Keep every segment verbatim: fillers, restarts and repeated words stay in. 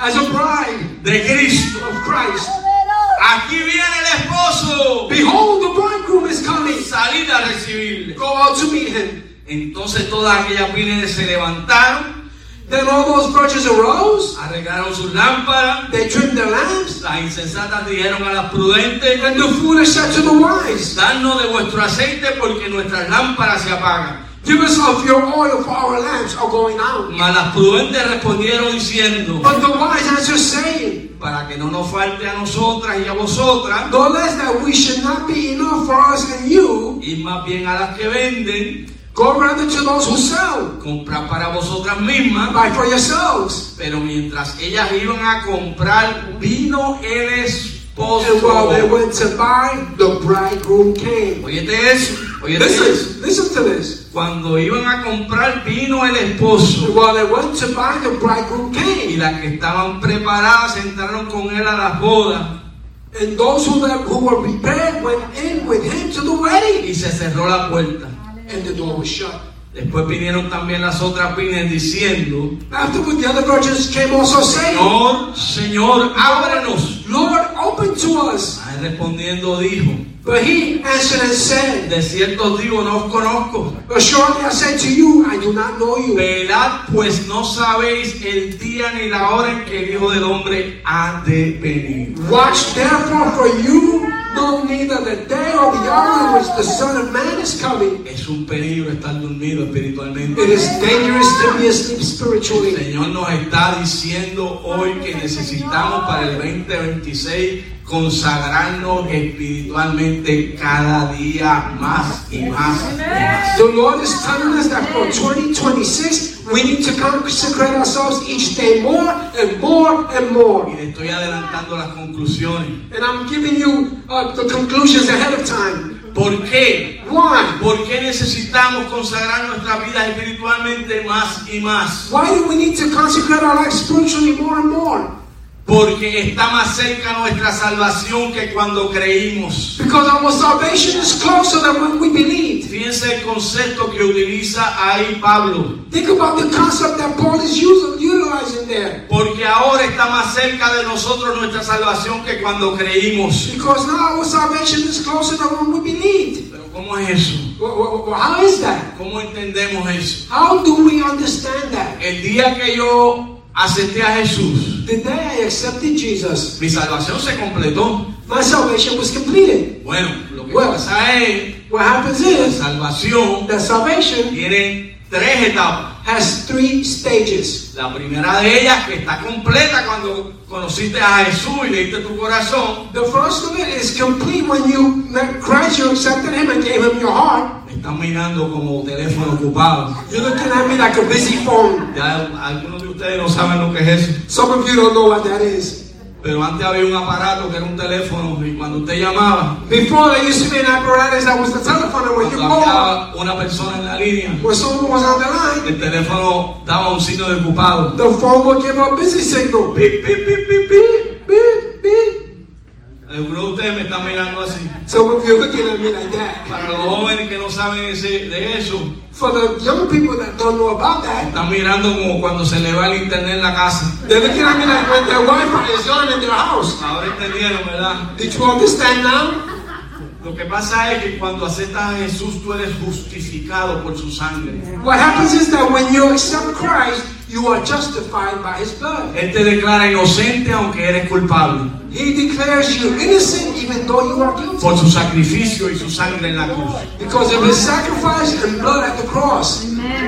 as a bride de Cristo. of Christ. Aquí viene el esposo. Behold, the bridegroom is coming. Salid a recibirle. Go out to meet him. Entonces todas aquellas vírgenes se levantaron, Then all those virgins arose. arreglaron sus lámparas. They trimmed their lamps. Las insensatas dijeron a las prudentes: And the foolish said to the wise, danos de vuestro aceite porque nuestras lámparas se apagan. give us of your oil, for our lamps are going out. Mas las prudentes respondieron diciendo: But the wise answered, saying, para que no nos falte a nosotras y a vosotras, no less that we should not be enough for us and you, y más bien a las que venden, go rather to those who sell, comprad para vosotras mismas. buy for yourselves. Pero mientras ellas iban a comprar, vino el esposo. And while they went to buy, the bridegroom came. Óyete eso, óyete eso. Listen, listen to this. Cuando iban a comprar, vino el esposo. And while they went to buy, the bridegroom Y came. las que estaban preparadas entraron con él a las bodas. And those who, who were prepared went in with him to the wedding. Y se cerró la puerta. And the door was shut. Después vinieron también las otras vírgenes diciendo: Afterward, the other virgins came also saying, Señor, Señor, ábrenos. Lord, open to us. A él respondiendo dijo: But he answered and said, de cierto os digo, no os conozco. assuredly I say to you, I do not know you. Velad, pues no sabéis el día ni la hora en que el Hijo del Hombre ha de venir. Watch therefore, for you know neither the day or the hour in which the Son of Man is coming. Es un peligro estar dormido espiritualmente. It is dangerous to be asleep El spiritually. Señor nos está diciendo hoy que necesitamos para el veinte veintiséis consagrarnos espiritualmente cada día más y más y más. The Lord is telling us that for twenty twenty-six, we need to consecrate ourselves each day more and more and more. Y le estoy adelantando las conclusiones. And I'm giving you uh, the conclusions ahead of time. ¿Por qué? Why? ¿Por qué necesitamos consagrar nuestra vida espiritualmente más y más? Why do we need to consecrate our life spiritually more and more? Porque está más cerca nuestra salvación que cuando creímos. Because our salvation is closer than when we believed. Fíjense el concepto que utiliza ahí Pablo. Think about the concept that Paul is using, utilizing there. Porque ahora está más cerca de nosotros nuestra salvación que cuando creímos. Because now our salvation is closer than when we believed. Pero ¿cómo es eso? Well, well, well, how is that? ¿Cómo entendemos eso? How do we understand that? El día que yo acepté a Jesús, The day I accepted Jesus, mi salvación se completó. my salvation was completed. Bueno, lo que Well, pasa es What happens que la is salvación that salvation tiene tres etapas. has three stages. La primera de ellas, que está completa cuando conociste a Jesús y le diste tu corazón. The first of it is complete when you met Christ, you accepted Him and gave Him your heart. Me están mirando como teléfono ocupado. You're looking at me like a busy phone. Ya algunos de ustedes no saben lo que es eso. Some of you don't know what that is. Pero antes había un aparato que era un teléfono y cuando usted llamaba, Before, there used to be an apparatus that was the telephone, and when you cuando called, había una persona en la línea, when someone was on the line, el teléfono daba un signo de ocupado. the phone would give a busy signal. Beep, beep, beep, beep, beep, beep, beep. Algunos de ustedes me están mirando así. Some of you are looking at me like that. Para los jóvenes que no saben ese, de eso, For the young people that don't know about that, están mirando como cuando se le va el internet en la casa. they're looking at me like when their Wi-Fi is on in their house. Ahora entendieron, ¿verdad? Did you understand now? Lo que pasa es que cuando aceptas a Jesús, tú eres justificado por su sangre. What happens is that when you accept Christ, you are justified by His blood. Él te declara inocente aunque eres culpable He declares you innocent even though you are guilty. por su sacrificio y su sangre en la cruz. Because of His sacrifice and blood at the cross.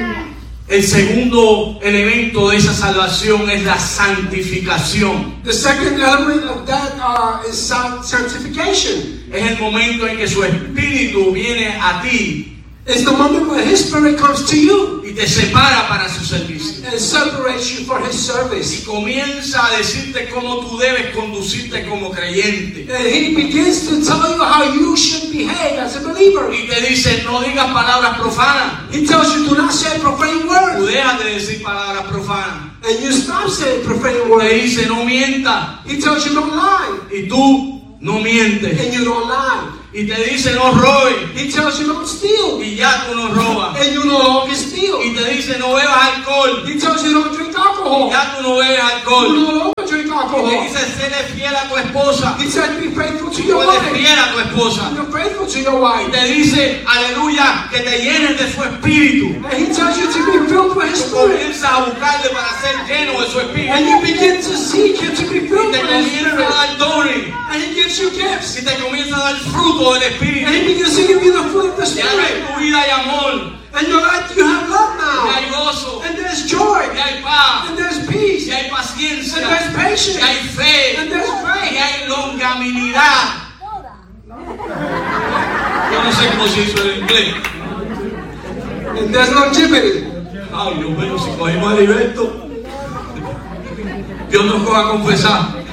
El segundo elemento de esa salvación es la santificación. The second element of that uh, is sanctification. Es el momento en que su espíritu viene a ti It's the moment when His Spirit comes to you y te separa para su servicio. and separates you for His Y service. comienza a decirte cómo tú debes conducirte como creyente. And He begins to tell you how you should behave as a believer. Y te dice, no digas palabras profanas. He tells you, do not say profane Tú words. dejas de decir palabras profanas. And you stop saying profane Te words. dice, no mientas. He tells you, don't lie. Y tú no mientes. And you don't lie. Y te dice, no robes. He tells you, don't steal. Y ya tú no robas. And you no longer steal. Y te dice, no bebas alcohol. He tells you, don't drink Y alcohol. ya tú no bebes You alcohol. no longer drink alcohol. Y dice, séle fiel a tu esposa. He said, be faithful to Tú your eres wife. fiel a tu esposa. You're faithful to your Y wife. te dice, aleluya, que te llenes de su espíritu. And he tells you to be filled with his Tú spirit. comienzas a buscarle para ser lleno de su And espíritu. you begin to seek him to be Y filled te with his comienza spirit. a dar dones. And he gives you gifts. Y te comienza a dar fruto del And espíritu. he begins to give you the fruit of the Y ahora en spirit. tu vida hay amor. And you're like, you have love Y hay now. gozo. And there's joy. Y hay paz. And there's peace. Y hay And paciencia. there's patience. Y hay fe. And there's Y faith. hay longanimidad. Yo no sé cómo se hizo en inglés. And there's longevity. Ay, Dios mío, si cogimos a Heriberto, Dios nos va a confesar.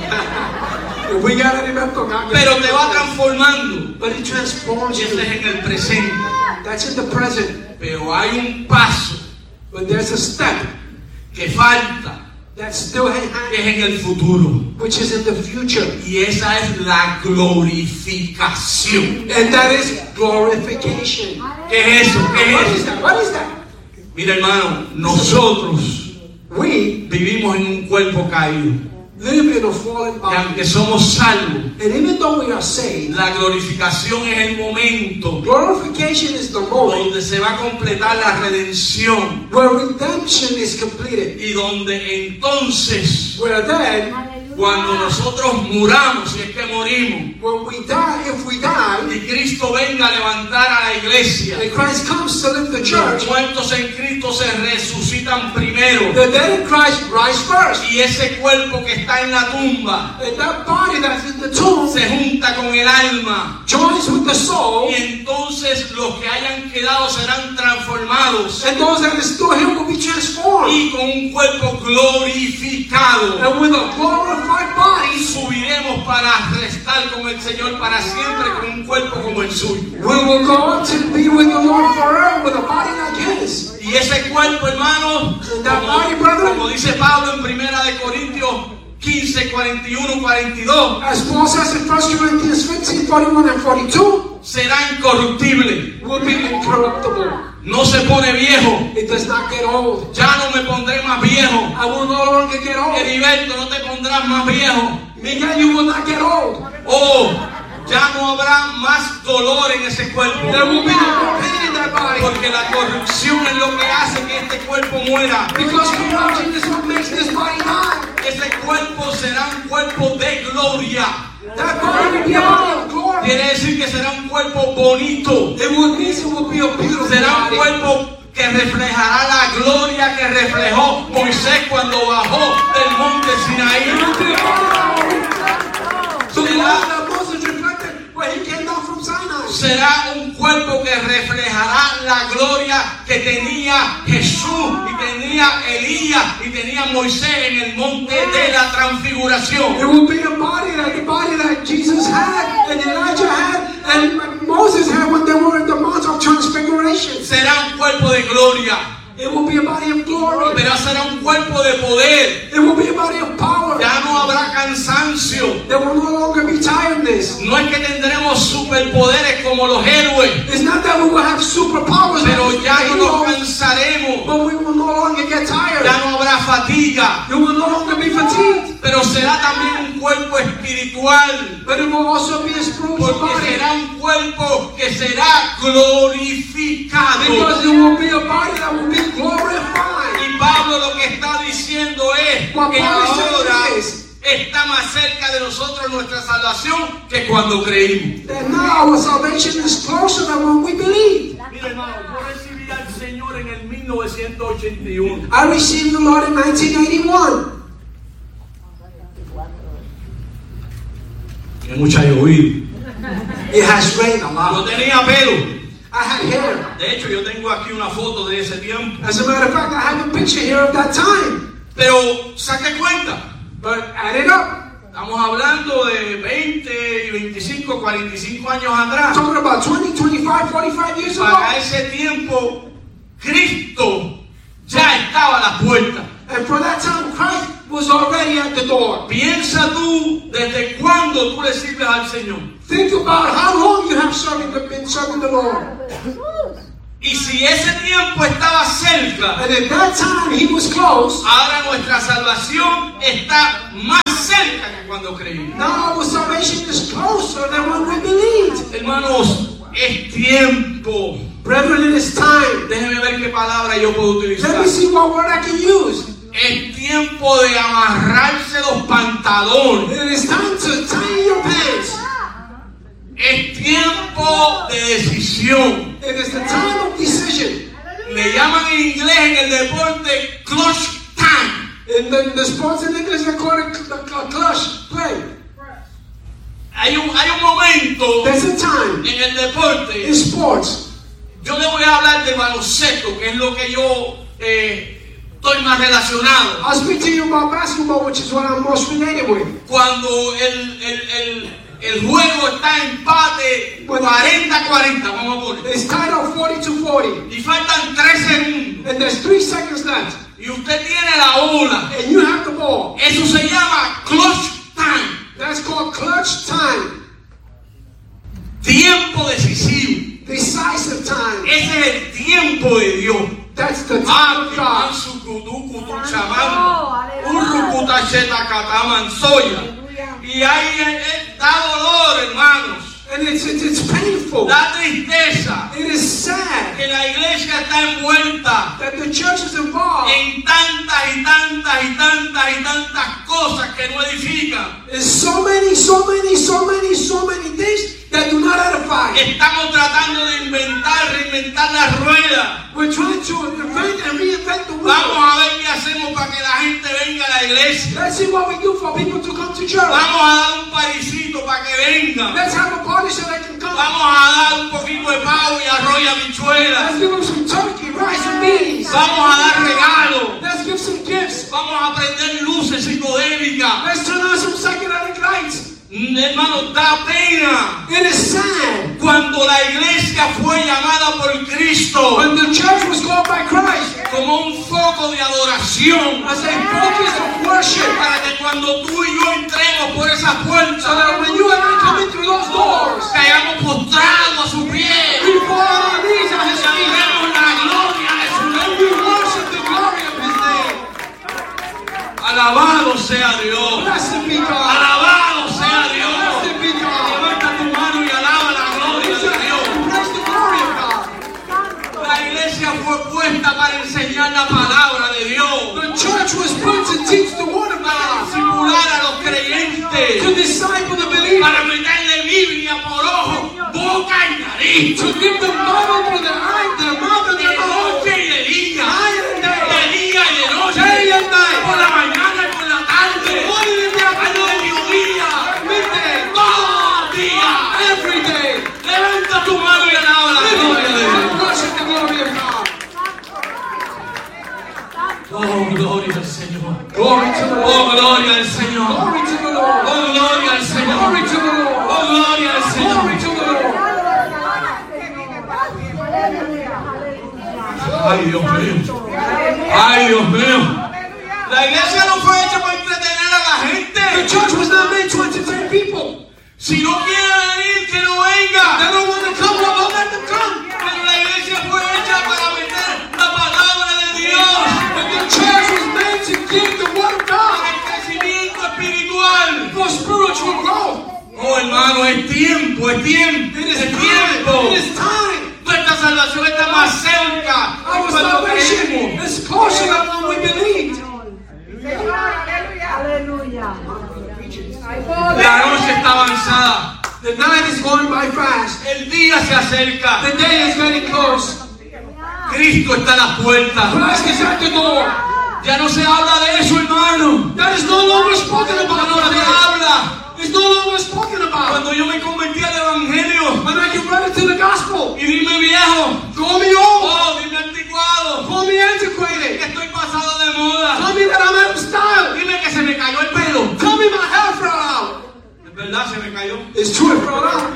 If we got any mental, not good. Pero te va transformando. But it transforms Y you. ese es en el presente. That's in the present. Pero hay un paso But there's a step que falta, that's still que hanging, es en el futuro. which is in the future. Y esa es la glorificación. And that is glorification. ¿Qué es eso? ¿Qué What es is eso? that? What is that? Mira, hermano, nosotros We vivimos en un cuerpo caído. live in a fallen Y body. aunque somos salvos, And even though we are saved, la glorificación es el momento glorification is the moment donde se va a completar la redención where redemption is completed. y donde entonces, Where then, cuando nosotros muramos, si es que morimos, when we die, if we die, y Cristo venga a levantar a la iglesia, and Christ comes to live the los church, muertos en Cristo se resucitan primero. the dead in Christ rise first. Y ese cuerpo que está en la tumba And that body that's in the tomb se junta con el alma. joins with the soul, Y entonces los que hayan quedado serán transformados. and those that are still here will be transformed. Y con un cuerpo glorificado And with a glorified body, subiremos para restar con el Señor para siempre con un cuerpo como el suyo. we will go up to be with the Lord forever with a body like his. Y ese cuerpo, hermano, That como, body, brethren, como dice Pablo en Primera de Corintios quince, cuarenta y uno, cuarenta y dos, as Paul says in First Corinthians fifteen, forty-one and forty-two, será incorruptible. will be incorruptible. No se pone viejo. It does not get old. Ya no me pondré más viejo. I will no longer get old. Heriberto, no te pondrás más viejo. Miguel, you will not get old. Oh, ya no habrá más dolor en ese cuerpo. There will be no more pain in that body. Porque la corrupción es lo que hace que este cuerpo muera. Because corruption is what makes this body die. Ese cuerpo será un cuerpo de gloria. That body will be a body of glory. Quiere decir que será un cuerpo bonito. It will mean it will be a beautiful Será un body. cuerpo que reflejará la gloria que reflejó Moisés cuando bajó del monte It Sinaí. will be a body that will- the Será, glory that Moses reflected when he came down from Sinai. será un cuerpo que reflejará la gloria que tenía Jesús y tenía Elías y tenía Moisés en el monte de la transfiguración. It will be a body like the body that Jesus had and Elijah had and Moses had when they were in the Mount of Transfiguration. Será un cuerpo de gloria, It will be a body of glory. pero será un cuerpo de poder. It will be a body of power. Ya no habrá cansancio. There will no longer be tiredness. No es que tendremos superpoderes como los héroes, It's not that we will have superpowers, pero like ya no nos heroes, cansaremos. but we will no longer get tired. Ya no habrá fatiga, You will no longer be fatigued, pero será también un cuerpo espiritual, but it will also be a spiritual porque body. será un cuerpo que será glorificado. Because it will be a body that will be glorified. Y Pablo lo que está diciendo es What que Paul is ahora saying is está más cerca de nosotros nuestra salvación que cuando creímos. that now our salvation is closer than when we believe. Mira, hermano, yo recibí al Señor en el mil novecientos ochenta y uno. I received the Lord in nineteen eighty-one. Que mucha llovido. It has rained a Yo lot. tenía pelo. I had hair. De hecho, yo tengo aquí una foto de ese tiempo. As a matter of fact, I have a picture here of that time. Pero saque cuenta. But add it up. Estamos hablando de veinte y veinticinco, cuarenta y cinco años I'm atrás. talking about twenty, twenty-five, forty-five years Para ago. ese tiempo, Cristo ya estaba a la puerta. And for that time, Christ was already at the door. Piensa tú desde cuándo tú le sirves al Señor. Think about how long you have serving the, been serving the Lord. Y si ese tiempo estaba cerca, And at that time, he was close. ahora nuestra salvación está más cerca palabra yo puedo Let utilizar. me see what word I can use. Es tiempo de amarrarse los pantalones. It is time to tie your pants. Es tiempo de decisión. It is the time of decision. Le llaman en inglés en el deporte clutch time. In the, the sports in English, they call it the clutch play. Hay un, hay un momento There's a time en el deporte. in sports. Yo le voy a hablar de baloncesto, que es lo que yo eh, estoy más relacionado. I'll speak to you about basketball, which is what I'm most related with. Cuando el, el, el, el juego está en empate cuarenta a cuarenta, vamos a poner. It's tied up forty to forty, Y faltan tres segundos. and there's three seconds left, Y usted tiene la bola. and you have the ball. Eso se llama clutch time. That's called clutch time, Tiempo decisivo. decisive time. Ese es el tiempo de Dios. That's the time Ah, of God. Y ahí es- es- da dolor, hermanos. And it's, it's, it's painful. Da tristeza It is sad que la iglesia está envuelta that the church is involved en tantas y tantas y tantas y tantas cosas que no edifican. in so many, so many, so many, so many things that do not edify. Estamos tratando de inventar, reinventar la rueda. We're trying to invent and reinvent the Vamos wheel. a ver qué hacemos para que la gente venga a la iglesia. Let's see what we do for people to come to church. Vamos a dar un parisito para que vengan. Let's have a party so they can come. Vamos a dar un poquito de pavo y arroz y habichuelas. Let's give them some turkey, rice, and beans. Vamos a dar regalos. Let's give some gifts. Vamos a prender luces psicodélicas. Let's turn on some psychedelic lights. Mm, Hermano, da pena It is sad cuando la iglesia fue llamada por Cristo when the church was called by Christ como un foco de adoración, as a focus of worship. para que cuando tú y yo entremos por esa So puerta that when you and I come in through those doors, caigamos postrados a su pie we fall on our knees at y His feet adoremos la gloria de su and nombre. we worship the glory of His name. Alabado sea Dios. Blessed be God. Alabado sea Dios. Blessed be God. Levanta tu mano y alaba la gloria de Dios. Praise the glory of God. La iglesia fue puesta para enseñar la palabra de Dios, The church was put to teach the word of para God, discipular a los to creyentes, disciple the believer, para meterle Biblia por ojo, boca y nariz, to give them Bible through their eye, their mouth and de their mouth, noche y de día, night and de day, día y de noche, day and night, por la mañana y por la tarde, morning and the al afternoon, mediodía, midday, todo el día. every day. Levanta tu mano y alaba la gloria de Dios. Worship the glory of God. Oh, gloria al Señor. Glory to the Oh, Lord. gloria al Señor. Glory to the Lord. Oh, gloria al Señor. Glory to the Lord. Oh, gloria al Señor. Glory to the Lord. Ay, Dios mío. Ay, Dios mío. La iglesia no fue hecha para entretener a la The gente. church was not made to entertain people. Si no quiere venir, que no venga. They don't want to come, well, don't let them come. Pero la iglesia fue hecha para meter la palabra de Dios. But the church was made to give the word of God Para el crecimiento espiritual. for spiritual growth. Oh, hermano, es tiempo, es tiempo. It is Es time. tiempo. It is time. Nuestra salvación está más cerca Our cuando salvation creemos. is closer than when we believed. Aleluya. La noche está avanzada. The night is going by fast. El día se acerca. The day is getting close. Cristo está a la puerta. Christ is at the door. Ya no se habla de eso, hermano. That is no longer spoken Ya about. no se today. habla. It's no longer spoken about. Cuando yo me convertí al evangelio When I converted to the gospel, y dime viejo, call me old, oh, dime anticuado, call me que antiquated, estoy pasado de moda, tell me that I'm out of style, dime que se me cayó el pelo. tell me my hair fell out. Es verdad, se me cayó, It's true, it fell out.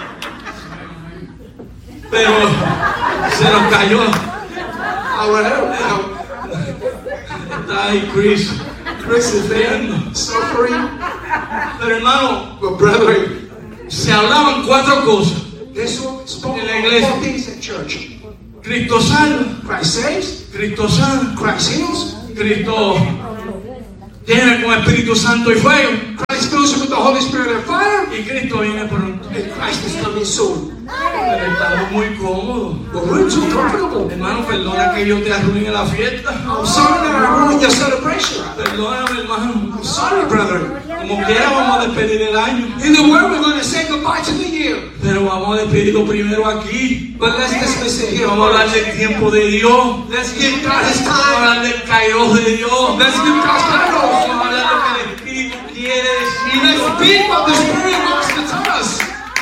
pero se nos cayó. Our hair fell. Está ahí Chris. Chris is there, suffering. Pero hermano, But brethren, se hablaban cuatro cosas. this one spoke En la about iglesia. four things at church. Cristo salva, Christ saves, Cristo sana, Christ heals, Cristo llena con Espíritu Santo y fuego, Christ fills you with the Holy Spirit and fire, y Cristo viene pronto. and Christ is is coming soon. Pero estamos muy cómodos. But we're too comfortable. Hermano, perdona que yo te arruine la fiesta. I'm sorry that I ruined your celebration. Perdóname, hermano. I'm sorry, brethren. Como quiera vamos a despedir el año. Either way, we're going to say goodbye to the year. Pero vamos a despedirlo primero aquí. But let's dismiss it here. Vamos a hablar del tiempo de Dios. Let's give God His Vamos a time. hablar del kairos de Dios. Let's give God Vamos Kairos. a hablar de lo que el Espíritu quiere decir. Let's speak what the Spirit wants to tell us.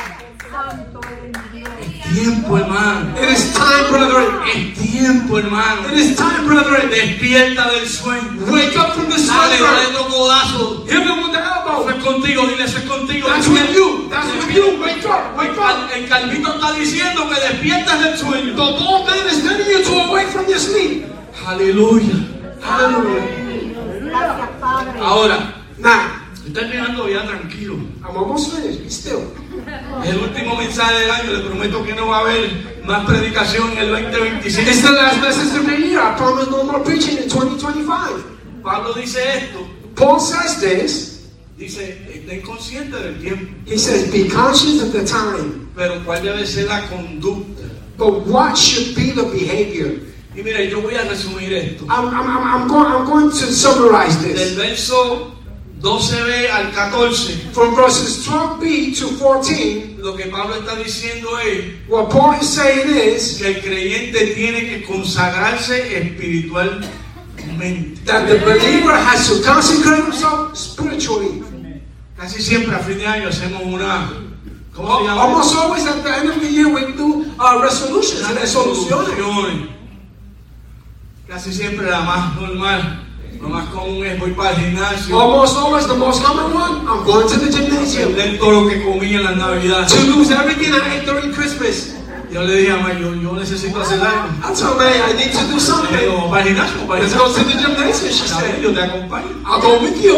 Tiempo, hermano. It is time, brethren. Es tiempo, hermano. It is time, brethren. Despierta del sueño. Wake up from the Dale, dale slumber. otro codazo. Hit him with the elbow. Eso es contigo, dile, eso es contigo. That's with you. That's with you. Wake up. Wake up. El Calvito está diciendo que despiertas del sueño. The old man is telling you to awake from your sleep. Aleluya. Hallelujah. Ahora, Now, estoy terminando ya tranquilo. I'm almost finished. Be still. El último mensaje del año, le prometo que no va a haber más predicación en el veinte veinticinco. It's the last message of the year. I promise no more preaching in twenty twenty-five. Pablo dice esto, Paul says this. dice, estén conscientes del tiempo, He says, be conscious of the time. pero cuál debe ser la conducta. But what should be the behavior? Y mira, yo voy a resumir esto. I'm, I'm, I'm, I'm, going, I'm going to summarize Del this. verso doce b al catorce, From verses twelve b to fourteen, lo que Pablo está diciendo es what Paul is saying is que el creyente tiene que consagrarse espiritualmente. that the believer has to consecrate himself spiritually. Casi siempre a fin de año hacemos una, ¿cómo se llama? Almost always at the end of the year we do uh, resolutions and resoluciones. Resoluciones. Casi siempre la más normal, lo más común es voy para el gimnasio, Almost always the most common one, I'm going to the gymnasium perder todo lo que comí en las navidades. to lose everything I ate during Christmas. Yo le dije a May, yo, yo necesito hacer algo. I told May I need to do Le something. digo, para el gimnasio, para el Let's go gimnasio. to the gymnasium, she Está bien, said. yo te acompaño. I'll go with you.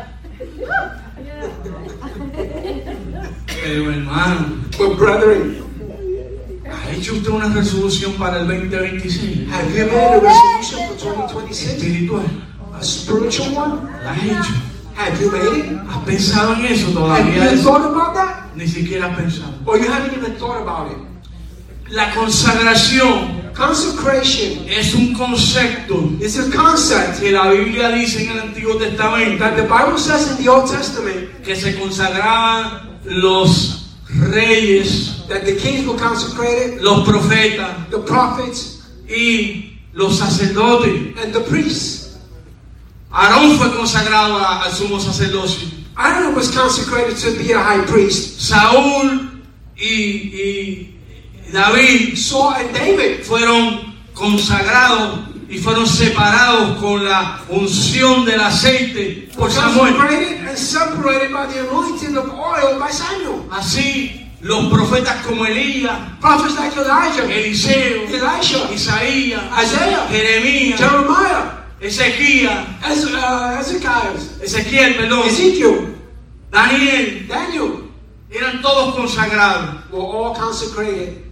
Pero hermano, But brethren, ¿ha hecho usted una resolución para el veinte veintiséis? have you made a resolution for twenty twenty-six? Espiritual. A spiritual one? ¿La has hecho? Have you made it? ¿Has pensado en eso Have todavía? you thought about that? Ni siquiera has pensado. Or you haven't even thought about it? La consagración Consecration es un concepto is a concept que la Biblia dice en el Antiguo Testamento that the Bible says in the Old Testament que se consagraban los reyes, that the kings were consecrated, los profetas the prophets, y los sacerdotes. and the priests. Aarón fue consagrado a- al sumo sacerdocio. Aaron was consecrated to be a high priest. Saúl y, y David Saul and David fueron consagrados y fueron separados con la unción del aceite were por Samuel. consecrated and separated by the anointing of oil by Samuel. Así los profetas como Elías, Prophets like Elijah, Eliseo, Elisha, Isaías, Isaiah, Jeremías, Jeremiah, Ezequías, Ez- uh, Ezekiel, Ezequiel, perdón, Ezekiel, Daniel, Daniel, eran todos consagrados. were all consecrated.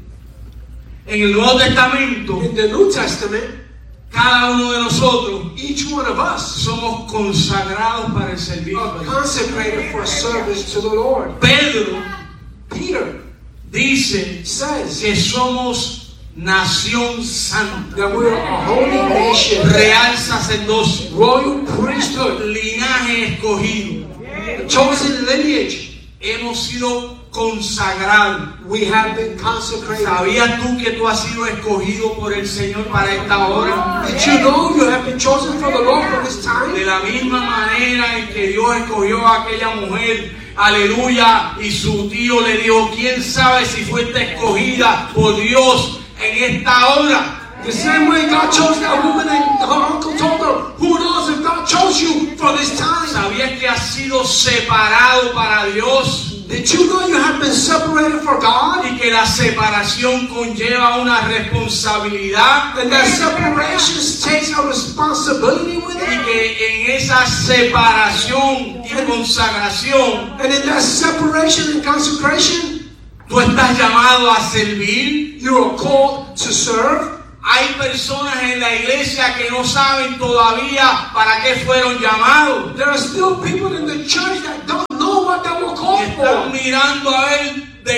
En el Nuevo Testamento, In the New Testament, cada uno de nosotros each one of us somos consagrados para el servicio. are consecrated for service to the Lord. Pedro Peter dice says que somos nación santa, that we're a holy nation, real sacerdocio, royal priesthood, linaje escogido. chosen lineage. Hemos sido consagrados. We have been consecrated. ¿Sabías tú que tú has sido escogido por el Señor para esta hora? Did you know you have been chosen for the Lord for this De time? la misma manera en que Dios escogió a aquella mujer, aleluya, y su tío le dijo, ¿quién sabe si fuiste escogida por Dios en esta hora? The same way God chose that woman and her uncle told her, who knows if God chose you for this time? ¿Sabías que has sido separado para Dios? Did you know you have been separated for God? Y que la separación conlleva una responsabilidad. And that separation takes a responsibility with Y it. que en esa separación y consagración, And in that separation and consecration, tú estás llamado a servir. you are called to serve. Hay personas en la iglesia que no saben todavía para qué fueron llamados. There are still people in the church that don't know what they were called Están for. mirando a ver de qué lado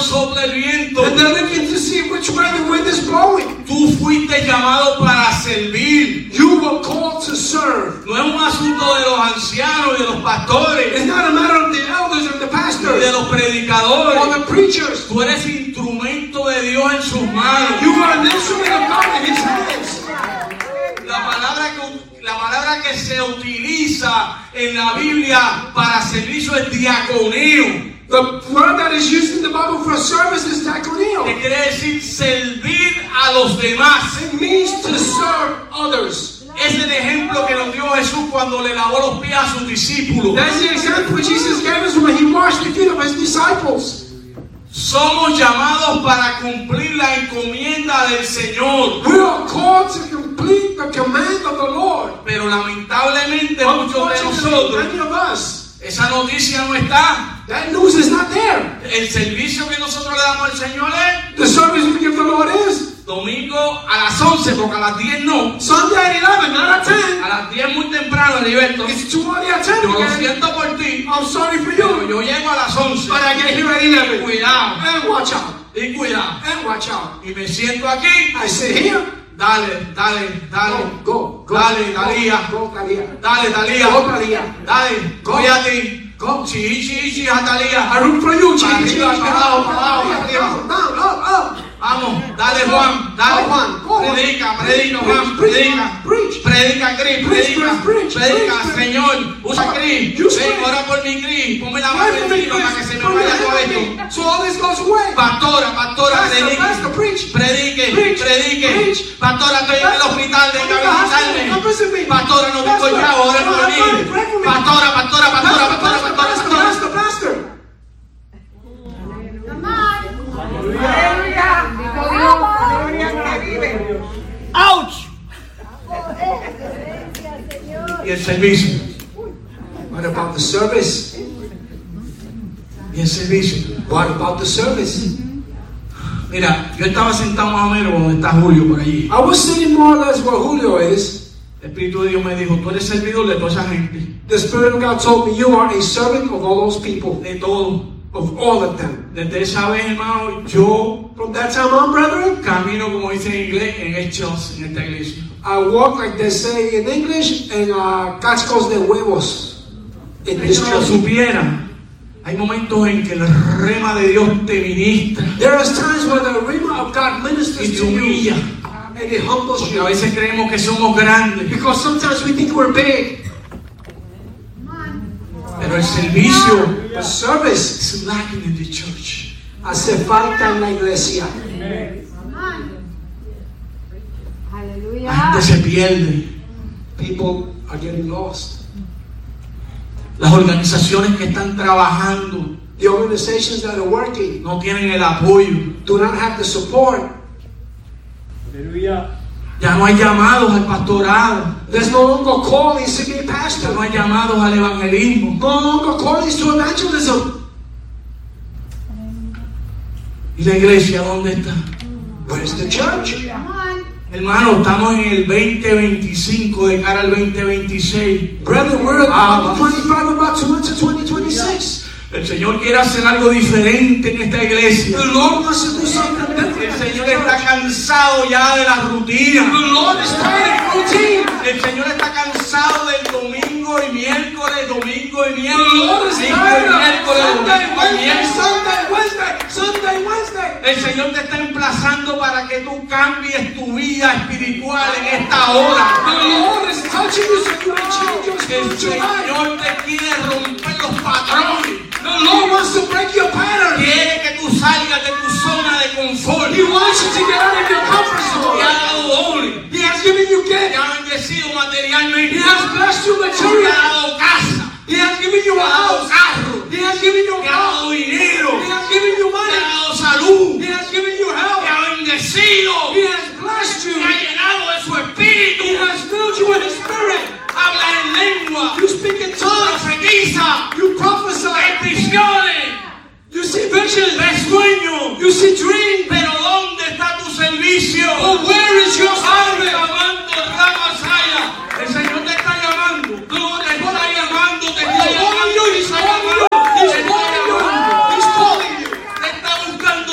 sopla el viento. And they're looking to see which way the wind is blowing. Tú fuiste llamado para servir. You were called to serve. No es un asunto de los ancianos y de los pastores, It's not a matter of the elders and the ni de pastors los predicadores. or the preachers. Tú eres instrumento de Dios en sus manos. You are an instrument of God in His hands. La palabra que, la palabra que se utiliza en la Biblia para servicio es diaconeo, The word that is used in the Bible for service is que diaconeo. quiere decir servir a los demás. It means to serve others. Es el ejemplo que nos dio Jesús cuando le lavó los pies a sus discípulos. That's the example Jesus gave us when He washed the feet of His disciples. Somos llamados para cumplir la encomienda del Señor, We are called to complete the command of the Lord. pero lamentablemente muchos de Unfortunately, nosotros, many of us, esa noticia no está. that news is not there. El servicio que nosotros le damos al Señor es The service we give the Lord is domingo a las once, porque a las diez no. Sunday at eleven, not at ten. A las diez muy temprano, Heriberto. It's too early at ten Yo lo again. siento por ti, I'm sorry for pero you, yo llego a las once. but I get here at eleven. Cuidado, And watch out. y cuidado. And watch out. Y me siento aquí. I sit here. Dale, dale, dale. Go, go, go. Dale, Talía. Go, Talía. Dale, Talía. Go, Talía. Dale, Go. voy a ti. Go. Sí, sí, sí, a Talía. I root for you, Para Jesus. arriba, para abajo, para abajo, para arriba. Down, up, up. Vamos, dale Juan, dale Go, Juan. Go, Juan. Predica, predica Juan, Preach, predica. preach. Predica, Cris, Preach, predica. preach, preach, Predica, preach. Señor. Usa Cris. Use Ven, Cris. ora por mi Cris. Ponme la Pray mano for me, encima para que se me Pray vaya todo for esto. me. So all this goes away. Pastora, pastora, Pastor, predique. pastor, preach. Predique, Preach, predique. preach. Pastora, estoy en el hospital, venga a Come visitarme. visit me. Pastora, no tengo Pastor, chavo, ora por pray for me, mí. pray for me. Pastora, pastora, pastora, Pastor, pastora, pastor, pastora, pastor, pastora. pastor, pastor. ¡Auch! Y el servicio. What about the service? Y el servicio. What about the service? Mira, yo estaba sentado más o menos donde está Julio por allí. I was sitting more or less where Julio is. El Espíritu de Dios me dijo, tú eres servidor de toda esa gente. The Spirit of God told me you are a servant of all those people, De todo. of all of them. Desde esa vez, hermano, yo From that time on, brethren, camino, como dice en inglés, en hechos en esta iglesia. I walk like they say in English, en uh, cascos de huevos. In this Si lo church. supieran, hay momentos en que el rema de Dios te ministra There are times where the rhema of God y ministers te to you, humilla. and it humbles Porque you. a veces creemos que somos grandes, Because sometimes we think we're big. pero el servicio The service is lacking in the church. hace falta en la iglesia. La gente se pierde. People are getting lost. Las organizaciones que están trabajando The organizations that are working no tienen el apoyo. do not have the support. Ya no hay llamados al pastorado. There's no longer callings to be a Ya pastor. no hay llamados al evangelismo. No longer callings to evangelism. ¿Y la iglesia dónde está? Where's the church? Hermano, estamos en el veinte veinticinco de cara al veinte veintiséis. Brethren, we're at Ah, twenty twenty-five, about to enter twenty twenty-six. El Señor quiere hacer algo diferente en esta iglesia. The Lord wants to do something El different. Señor está cansado ya de la rutina. The Lord is tired of routine. El Señor está cansado del domingo y miércoles, domingo y The miércoles, Lord is domingo tired y of miércoles, Sunday, domingo y Wednesday, miércoles. Sunday, Wednesday, Sunday, Wednesday. El Señor te está emplazando para que tú cambies tu vida espiritual en esta hora. The Lord is touching you so you can change your El spiritual life. Señor te quiere romper los patrones. The Lord wants to break your pattern. Quiere que tú salgas de tu zona de confort. He wants you to get out of your comfort Te ha zone. dado doble. He has given you Te gifts. ha bendecido materialmente. He has blessed you Te ha materially. dado casa. He has given you Te a ha dado house. carro. He has given you Te a ha house. dado dinero. He has given you Te ha money. dado salud. He has given you health. Te ha bendecido. He has blessed Te you. ha llenado de su espíritu. He has filled you with His Spirit. Habla en lengua. You speak in tongues. Profetiza. You prophesy. Ves visiones. You see visions. Ves sueños. You see dreams. Pero ¿dónde está tu servicio? But where is your service? Llamando Ramasaya. El Señor te está llamando. No, te está llamando, te está He's calling llamando, you. te He's está calling llamando. you. He's Te está calling you. llamando. He's calling you. Te está buscando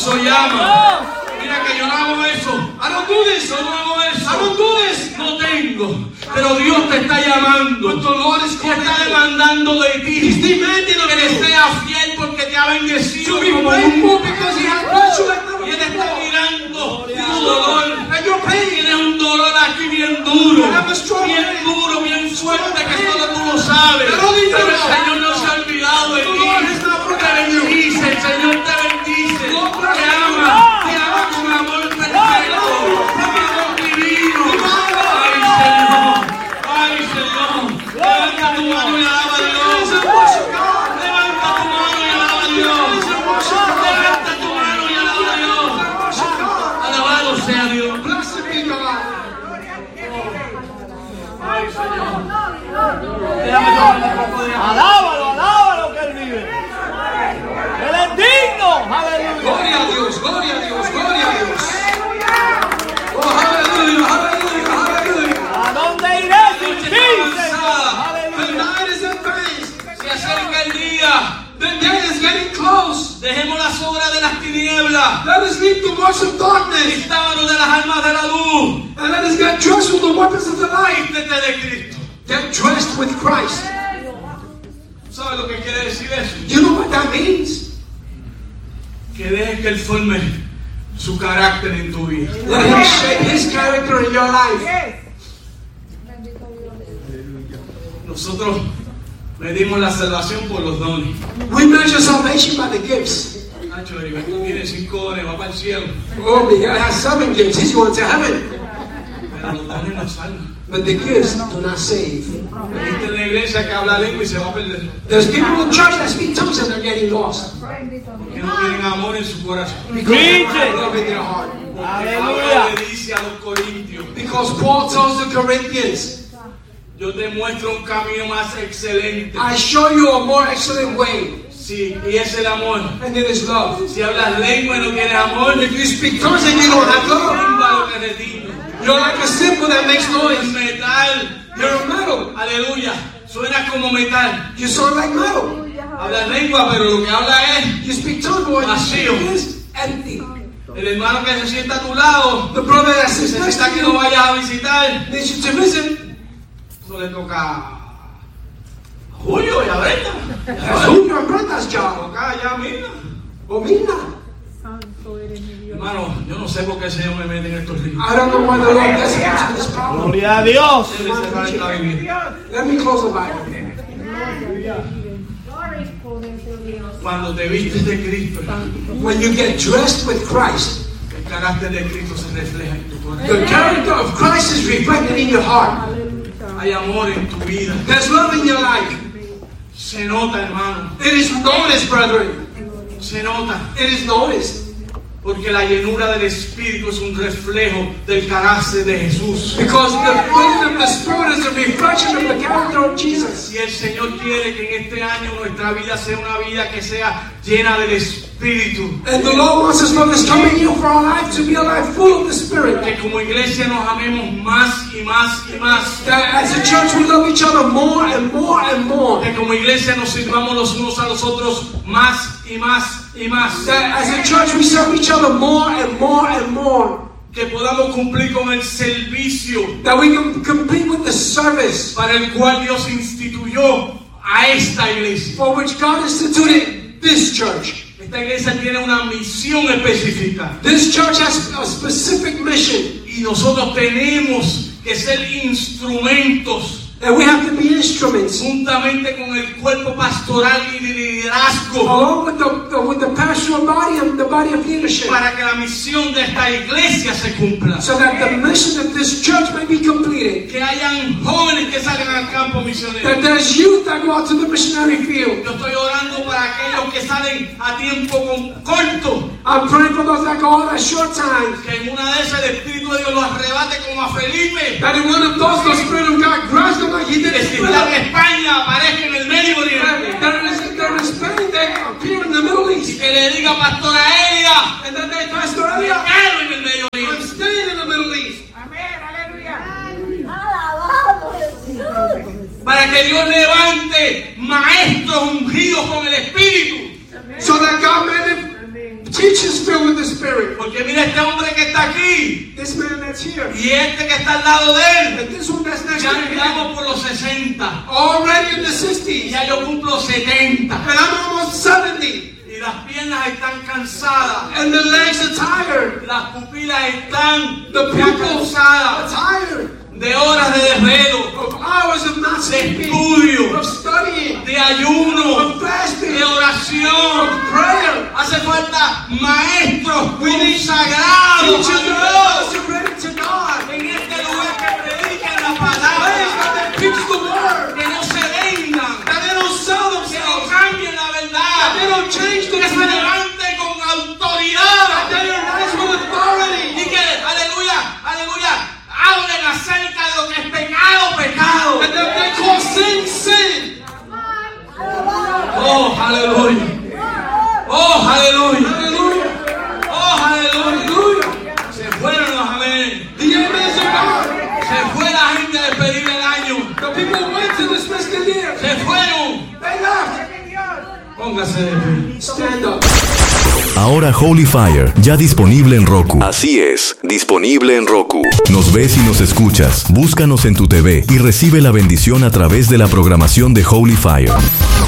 poderoso llama. Mira que yo no hago eso. I don't do this. Yo no hago eso. I don't do this. No tengo. Pero Dios te está llamando. But the Lord is Te calling está you. demandando de He's ti demanding of que le you seas fiel porque te ha bendecido to be como faithful nunca. because He has blessed you like never Y Él está before. mirando tu dolor. And your pain. Tienes un dolor aquí bien duro, I have a strong bien pain. duro, bien fuerte que solo tú lo sabes. But only you Pero el know. Señor no se ha olvidado de The ti. Lord has not Te forgotten you. bendice, el Señor te bendice. Lord bless Te you. ama, te ama con amor perfecto, con amor divino. Ay, Señor, ay, Señor. Levanta tu mano y alaba a Dios. Levanta tu mano y alaba a Dios. Levanta tu mano y alaba a Dios. Alabado sea Dios. Blessed be God. Ay, Señor. Alábalo, alábalo que Él vive. Él es digno. Aleluya. Gloria a Dios, gloria a Dios, gloria a Dios. Oh, hallelujah, hallelujah, hallelujah. ¿A dónde iré sin ti, Señor? The Aleluya. night is advanced. Se acerca el día. The day is getting close. Dejemos las obras de las tinieblas. Let us leave the works of darkness Vistámonos de las armas de la luz. and let us get dressed with the weapons of the light. Vístete de Cristo. Get dressed with Christ. ¿Sabes lo que quiere decir eso? You know what that means? Que dejes que Él forme su carácter en tu vida. Let Him shape His character in your life. Nosotros medimos la salvación por los dones. We measure salvation by the gifts. Nacho, Heriberto tiene cinco dones, va para el cielo. Oh, he has seven gifts. He's going to heaven. Pero los dones no salvan. But the gifts do not save. Hay gente en la iglesia que habla lengua y se va a perder. There's people in church that speak tongues and they're getting lost Que no tienen amor en su corazón. because they don't Preach it. have love in their heart. Pablo Aleluya. le dice a los corintios: Because Paul tells the Corinthians, yo te muestro un camino más excelente. I show you a more excellent way, Sí, y es el amor. and it is love. Si hablas lengua y no tienes amor, If you speak tongues and you don't have love, símbolo que retina. you're like a cymbal that makes El noise. metal, You're a metal. aleluya, suena como metal. You sound like metal. Hablas lengua, pero lo que habla es You speak tongues, but what you Vacío. speak is empty. el hermano que se sienta a tu lado. The brother that sits next Necesita to que lo you vayas a visitar. needs you to visit. Eso le toca a Julio y a Brenda. That's who your brother's job. Toca ya, mira. Or me not. Hermano, yo no sé por qué el Señor me mete en estos ríos. I don't know why the Lord gets me into this problem. Gloria a Dios. Debe cerrar esta Biblia. Let me close the Bible. Cuando te vistes de Cristo, When you get dressed with Christ, el carácter de Cristo se refleja en tu corazón. the character of Christ is reflected in your heart. Hay amor en tu vida. There's love in your life. Se nota, hermano. It is noticed, brethren. Se nota. It is noticed. Porque la llenura del Espíritu es un reflejo del carácter de Jesús. Because the filling of the Spirit is a reflection of the character of Jesus. Si el Señor quiere que en este año nuestra vida sea una vida que sea llena del Espíritu, And the Lord wants us from this coming year for our life to be a life full of the Spirit. que como iglesia nos amemos más y más y más, That as a church we love each other more and more and more. que como iglesia nos sirvamos los unos a los otros más y más y más, That as a church we serve each other more and more and more. que podamos cumplir con el servicio That we can compete with the service para el cual Dios instituyó a esta iglesia. for which God instituted this church. Esta iglesia tiene una misión específica This church has a specific mission. y nosotros tenemos que ser instrumentos And we have to be instruments juntamente con el cuerpo pastoral y de liderazgo along with the, the with the pastoral body and the body of leadership, para que la misión de esta iglesia se cumpla. so that the mission of this church may be completed. Que hayan jóvenes que salgan al campo misionero. That there's youth that go out to the missionary field. Yo estoy orando para aquellos que salen a tiempo con- corto, I'm praying for those that go out at short time. que en una de esas el Espíritu de Dios los arrebate como a Felipe, That in one of those the Spirit of God grabs them like He did que in si están en Philip. España aparezca en el Medio Oriente, That it is they're in Spain, they appear in the Middle y East. que le diga Pastora Elia, And then they Pastor me Elia, quedo en el Medio I'm Oriente. staying in the Middle East. Alabado Jesús. Para que Dios levante maestros ungidos con el Espíritu, So that God may Teach us filled with the Spirit. Porque mira este hombre que está aquí This man that's here. y este que está al lado de él. And this one that's next Ya to him. estamos por los sesenta. Already in the Y sixties. ya yo cumplo setenta. And I'm almost seventy. Y las piernas están cansadas. And the legs are tired. Las pupilas están The ya people are cansadas tired de horas de desvelo, of hours of not de sleeping, estudio, of studying, de ayuno, of fasting, de oración. of prayer. Hace falta maestros We need consagrados teachers a that Dios are consecrated to God. en este lugar que predican la Praise palabra, God that preach the word. que no se vendan, That they don't sell que no themselves. cambien la That they verdad, don't change the que se truth. levanten con That autoridad they rise with authority. y que, aleluya, aleluya, hablen acerca de lo que es pecado, pecado. And that they call sin, sin. Oh, aleluya. Oh, aleluya. Hallelujah. Oh, aleluya. Hallelujah. Se fueron los amén. The amens of God. Se fue la gente a despedir el año. The people went to dismiss the year. Se fueron. They left. Póngase de pie. Stand up. Ahora Holy Fire, ya disponible en Roku. Así es, disponible en Roku. Nos ves y nos escuchas. Búscanos en tu T V y recibe la bendición a través de la programación de Holy Fire.